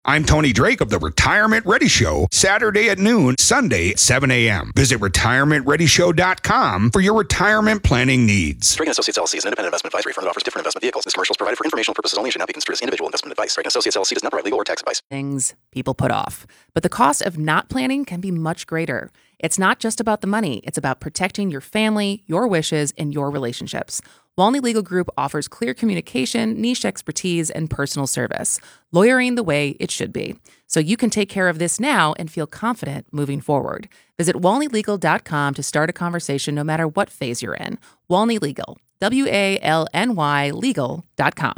I'm Tony Drake of the Retirement Ready Show, Saturday at noon, Sunday at 7 a.m. Visit retirementreadyshow.com for your retirement planning needs. Drake & Associates LLC is an independent investment advisory firm that offers different investment vehicles. This commercial is provided for informational purposes only and should not be construed as individual investment advice. Drake & Associates LLC does not provide legal or tax advice. Things people put off. But the cost of not planning can be much greater. It's not just about the money. It's about protecting your family, your wishes, and your relationships. Walney Legal Group offers clear communication, niche expertise, and personal service, lawyering the way it should be. So you can take care of this now and feel confident moving forward. Visit WalneyLegal.com to start a conversation no matter what phase you're in. Walney Legal, WALNY legal.com.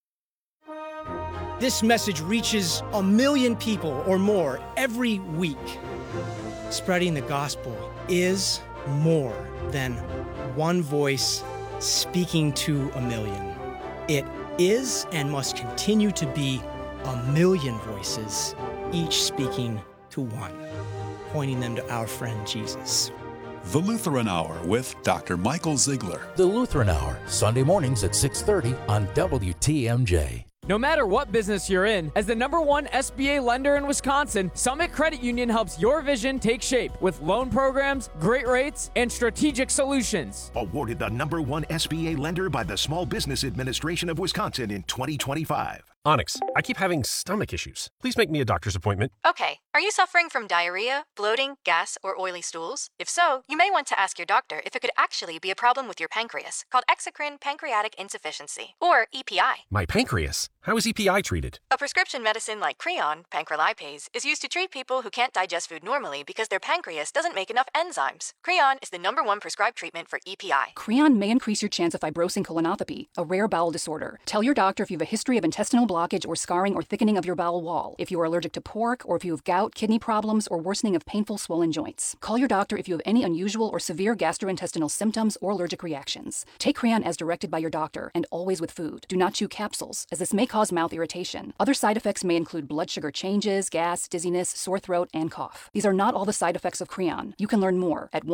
This message reaches 1 million people or more every week. Spreading the gospel is more than one voice speaking to 1 million. It is and must continue to be 1 million voices, each speaking to one, pointing them to our friend Jesus. The Lutheran Hour with Dr. Michael Ziegler. The Lutheran Hour, Sunday mornings at 6:30 on WTMJ. No matter what business you're in, as the #1 SBA lender in Wisconsin, Summit Credit Union helps your vision take shape with loan programs, great rates, and strategic solutions. Awarded the #1 SBA lender by the Small Business Administration of Wisconsin in 2025. Onyx, I keep having stomach issues. Please make me a doctor's appointment. Okay, are you suffering from diarrhea, bloating, gas, or oily stools? If so, you may want to ask your doctor if it could actually be a problem with your pancreas, called exocrine pancreatic insufficiency, or EPI. My pancreas? How is EPI treated? A prescription medicine like Creon, pancrelipase, is used to treat people who can't digest food normally because their pancreas doesn't make enough enzymes. Creon is the #1 prescribed treatment for EPI. Creon may increase your chance of fibrosing colonopathy, a rare bowel disorder. Tell your doctor if you have a history of intestinal blockage or scarring or thickening of your bowel wall, if you are allergic to pork, or if you have gout, kidney problems, or worsening of painful swollen joints. Call your doctor if you have any unusual or severe gastrointestinal symptoms or allergic reactions. Take Creon as directed by your doctor, and always with food. Do not chew capsules, as this may cause mouth irritation. Other side effects may include blood sugar changes, gas, dizziness, sore throat, and cough. These are not all the side effects of Creon. You can learn more at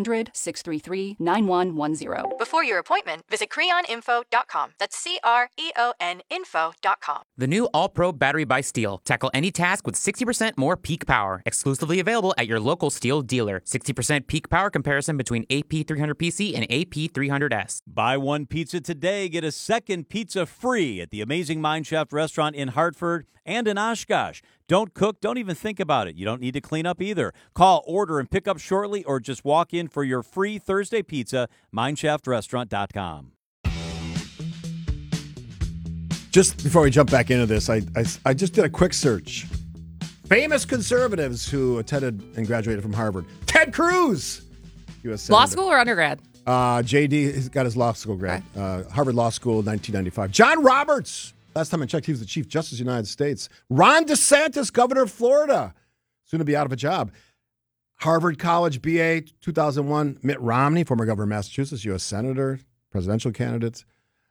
1-800-633-9110. Before your appointment, visit creoninfo.com. That's CREON info.com. The new All-Pro battery by Steel. Tackle any task with 60% more peak power. Exclusively available at your local Steel dealer. 60% peak power comparison between AP300PC and AP300S. Buy one pizza today, get a second pizza free at the Amazing Mineshaft restaurant in Hartford and in Oshkosh. Don't cook, don't even think about it. You don't need to clean up either. Call, order, and pick up shortly, or just walk in for your free Thursday pizza, mineshaft.restaurant.com. Just before we jump back into this, I just did a quick search. Famous conservatives who attended and graduated from Harvard. Ted Cruz, U.S. Senator. Law school or undergrad? J.D. He's got his law school grad. Harvard Law School, 1995. John Roberts. Last time I checked, he was the Chief Justice of the United States. Ron DeSantis, governor of Florida. Soon to be out of a job. Harvard College BA, 2001. Mitt Romney, former governor of Massachusetts, U.S. Senator, presidential candidate.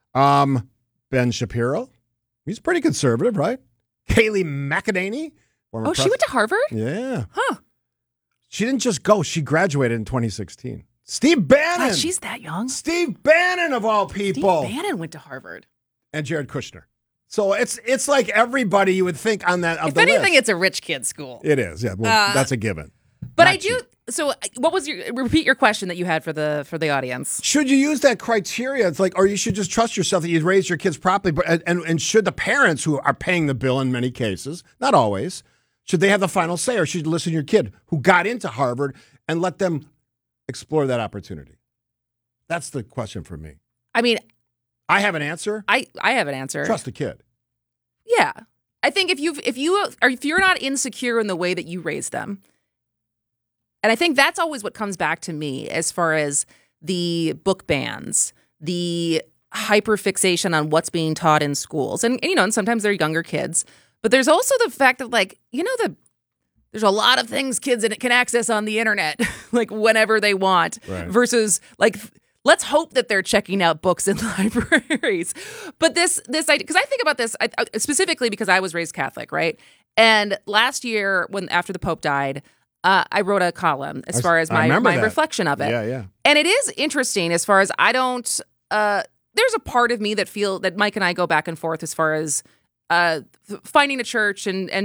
Ben Shapiro. He's pretty conservative, right? Kayleigh McEnany. She went to Harvard? Yeah. Huh. She didn't just go. She graduated in 2016. Steve Bannon. God, she's that young. Steve Bannon, of all people. Steve Bannon went to Harvard. And Jared Kushner. So it's like everybody you would think on that. If anything, it's a rich kid school. It is, yeah. Well, that's a given. But Not I do. cheap. So, what was repeat your question that you had for the audience? Should you use that criteria? It's like, or you should just trust yourself that you raised your kids properly. But and should the parents who are paying the bill in many cases, not always, should they have the final say, or should you listen to your kid who got into Harvard and let them explore that opportunity? That's the question for me. I mean, I have an answer. I have an answer. Trust the kid. Yeah, I think if you're not insecure in the way that you raise them. And I think that's always what comes back to me as far as the book bans, the hyperfixation on what's being taught in schools. And sometimes they're younger kids. But there's also the fact that, there's a lot of things kids can access on the internet, like whenever they want, right. Versus let's hope that they're checking out books in libraries. But this idea, because I think about this specifically because I was raised Catholic, right? And last year, after the Pope died, I wrote a column as far as my reflection of it. Yeah. And it is interesting as far as there's a part of me that Mike and I go back and forth as far as finding a church and